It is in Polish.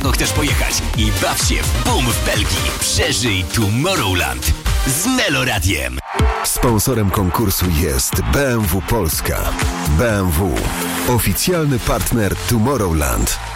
daleko chcesz pojechać i baw się w boom w Belgii. Przeżyj Tomorrowland z Meloradiem. Sponsorem konkursu jest BMW Polska. BMW. Oficjalny partner Tomorrowland.